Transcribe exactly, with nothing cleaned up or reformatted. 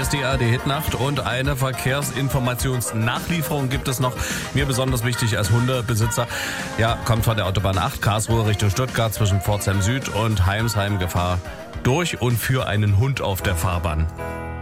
ist die A R D-Hitnacht und eine Verkehrsinformationsnachlieferung gibt es noch. Mir besonders wichtig als Hundebesitzer. Ja, kommt von der Autobahn acht, Karlsruhe Richtung Stuttgart zwischen Pforzheim Süd und Heimsheim Gefahr durch und für einen Hund auf der Fahrbahn.